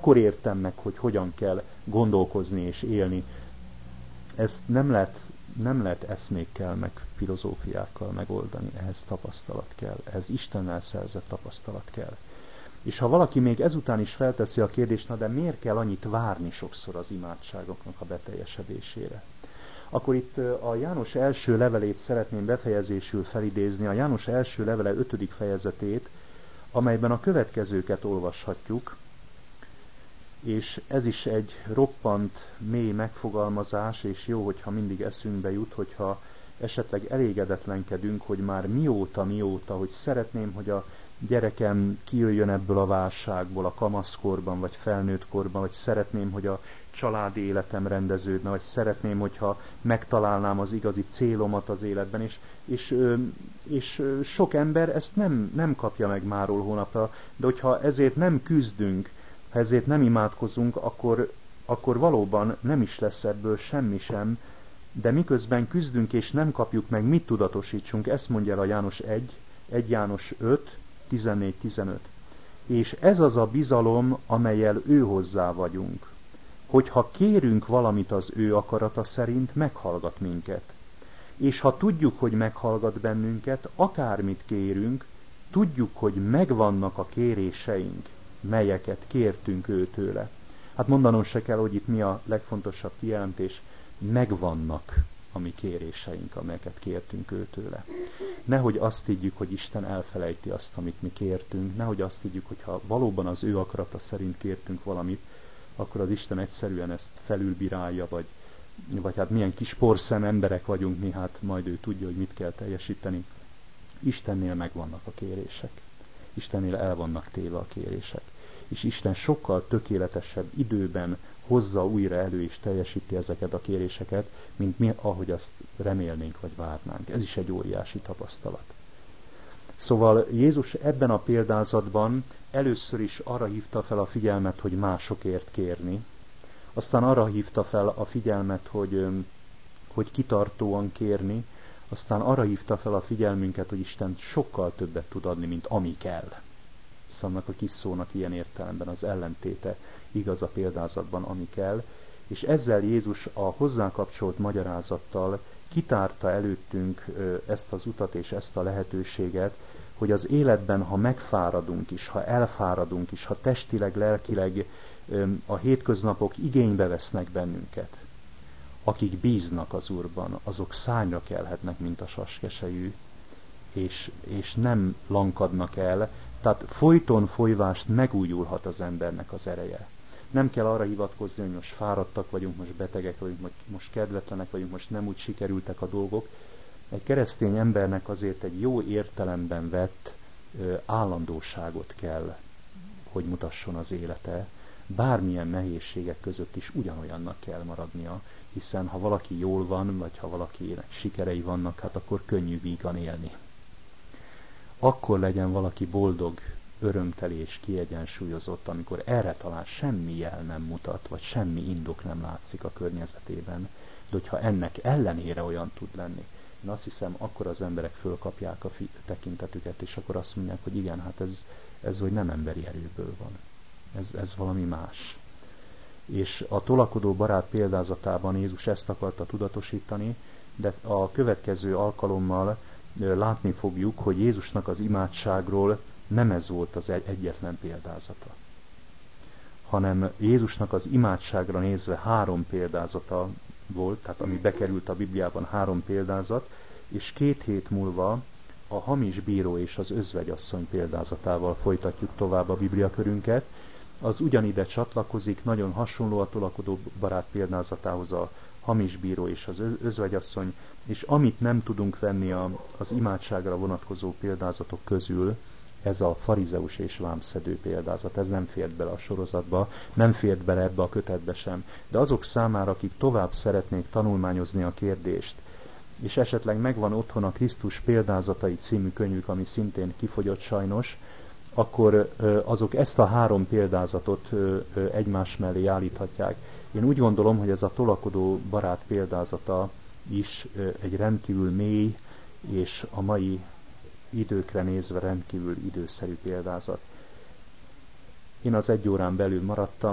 akkor értem meg, hogy hogyan kell gondolkozni és élni. Ezt nem lehet eszmékkel, meg filozófiákkal megoldani, ehhez tapasztalat kell, ehhez Istennel szerzett tapasztalat kell. És ha valaki még ezután is felteszi a kérdést, na de miért kell annyit várni sokszor az imádságoknak a beteljesedésére? Akkor itt a János első levelét szeretném befejezésül felidézni, a János első levele 5. fejezetét, amelyben a következőket olvashatjuk, és ez is egy roppant mély megfogalmazás, és jó, hogyha mindig eszünkbe jut, hogyha esetleg elégedetlenkedünk, hogy már mióta, hogy szeretném, hogy a gyerekem kijöjjön ebből a válságból a kamaszkorban, vagy felnőtt korban, vagy szeretném, hogy a családi életem rendeződne, vagy szeretném, hogyha megtalálnám az igazi célomat az életben, és sok ember ezt nem kapja meg máról hónapra, de hogyha ezért nem küzdünk, ha ezért nem imádkozunk, akkor valóban nem is lesz ebből semmi sem, de miközben küzdünk és nem kapjuk meg, mit tudatosítsunk, ezt mondja el a János 1 János 5, 14-15. És ez az a bizalom, amellyel ő hozzá vagyunk, hogyha kérünk valamit az ő akarata szerint, meghallgat minket. És ha tudjuk, hogy meghallgat bennünket, akármit kérünk, tudjuk, hogy megvannak a kéréseink, melyeket kértünk őtőle. Hát mondanom se kell, hogy itt mi a legfontosabb kijelentés, megvannak a mi kéréseink, amelyeket kértünk őtőle. Nehogy azt higgyük, hogy Isten elfelejti azt, amit mi kértünk, nehogy azt higgyük, hogy ha valóban az ő akarata szerint kértünk valamit, akkor az Isten egyszerűen ezt felülbírálja, vagy hát milyen kis porszem emberek vagyunk mi, hát majd ő tudja, hogy mit kell teljesíteni. Istennél megvannak a kérések. Istennél el vannak téve a kérések. És Isten sokkal tökéletesebb időben hozza újra elő és teljesíti ezeket a kéréseket, mint mi, ahogy azt remélnénk vagy várnánk. Ez is egy óriási tapasztalat. Szóval Jézus ebben a példázatban először is arra hívta fel a figyelmet, hogy másokért kérni, aztán arra hívta fel a figyelmet, hogy kitartóan kérni, aztán arra hívta fel a figyelmünket, hogy Isten sokkal többet tud adni, mint ami kell. Annak a kis szónak ilyen értelemben az ellentéte igaz a példázatban, ami kell, és ezzel Jézus a hozzá kapcsolt magyarázattal kitárta előttünk ezt az utat és ezt a lehetőséget, hogy az életben, ha megfáradunk is, ha elfáradunk is, ha testileg, lelkileg a hétköznapok igénybe vesznek bennünket, akik bíznak az Úrban, azok szárnyra kelhetnek, mint a saskesejű, és nem lankadnak el, tehát folyton folyvást megújulhat az embernek az ereje. Nem kell arra hivatkozni, hogy most fáradtak vagyunk, most betegek vagyunk, most kedvetlenek vagyunk, most nem úgy sikerültek a dolgok. Egy keresztény embernek azért egy jó értelemben vett állandóságot kell, hogy mutasson az élete. Bármilyen nehézségek között is ugyanolyannak kell maradnia, hiszen ha valaki jól van, vagy ha valakinek sikerei vannak, hát akkor könnyű vígan élni. Akkor legyen valaki boldog, örömteli és kiegyensúlyozott, amikor erre talán semmi jel nem mutat, vagy semmi indok nem látszik a környezetében, de hogyha ennek ellenére olyan tud lenni, én azt hiszem, akkor az emberek fölkapják a tekintetüket, és akkor azt mondják, hogy igen, hát ez hogy nem emberi erőből van. Ez valami más. És a tolakodó barát példázatában Jézus ezt akarta tudatosítani, de a következő alkalommal látni fogjuk, hogy Jézusnak az imádságról nem ez volt az egyetlen példázata, hanem Jézusnak az imádságra nézve 3 példázata volt, tehát ami bekerült a Bibliában 3 példázat, és 2 hét múlva a hamis bíró és az özvegyasszony példázatával folytatjuk tovább a bibliakörünket. Az ugyanide csatlakozik, nagyon hasonló a tolakodó barát példázatához a hamis bíró és az özvegyasszony, és amit nem tudunk venni az imádságra vonatkozó példázatok közül, ez a farizeus és vámszedő példázat, ez nem fért bele a sorozatba, nem fért bele ebbe a kötetbe sem. De azok számára, akik tovább szeretnék tanulmányozni a kérdést, és esetleg megvan otthon a Krisztus példázatai című könyvük, ami szintén kifogyott sajnos, akkor azok ezt a 3 példázatot egymás mellé állíthatják. Én úgy gondolom, hogy ez a tolakodó barát példázata is egy rendkívül mély, és a mai időkre nézve rendkívül időszerű példázat. Én az 1 órán belül maradtam,